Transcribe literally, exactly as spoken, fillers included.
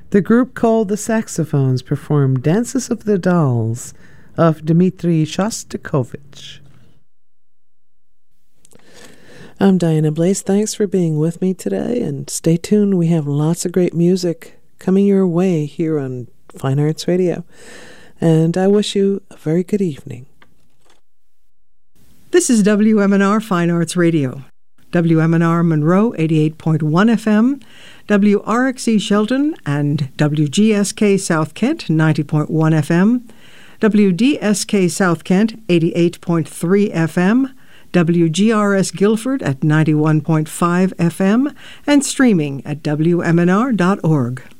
The group called the Saxophones performed Dances of the Dolls of Dmitri Shostakovich. I'm Diana Blaze. Thanks for being with me today, and stay tuned. We have lots of great music coming your way here on Fine Arts Radio. And I wish you a very good evening. This is W M N R Fine Arts Radio. W M N R Monroe, eighty-eight point one F M, W R X E Shelton, and W G S K South Kent, ninety point one F M, W D S K South Kent, eighty-eight point three F M, W G R S Guilford at ninety-one point five F M, and streaming at W M N R dot org.